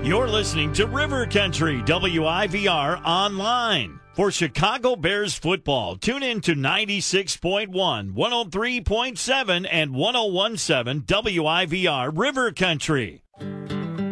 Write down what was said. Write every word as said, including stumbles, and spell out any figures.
You're listening to River Country W I V R online. For Chicago Bears football, tune in to ninety-six point one, one oh three point seven, and one oh one point seven W I V R River Country.